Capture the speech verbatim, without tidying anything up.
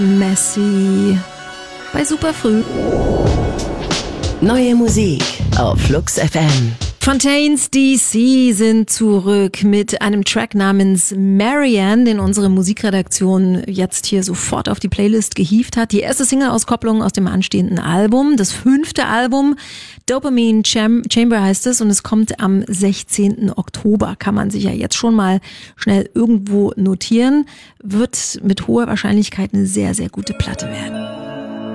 Messi bei Superfrüh. Neue Musik auf Flux F M. Fontaines D C sind zurück mit einem Track namens Marianne, den unsere Musikredaktion jetzt hier sofort auf die Playlist gehievt hat. Die erste Single-Auskopplung aus dem anstehenden Album, das fünfte Album, Dopamine Chamber heißt es, und es kommt am sechzehnten Oktober. Kann man sich ja jetzt schon mal schnell irgendwo notieren. Wird mit hoher Wahrscheinlichkeit eine sehr, sehr gute Platte werden.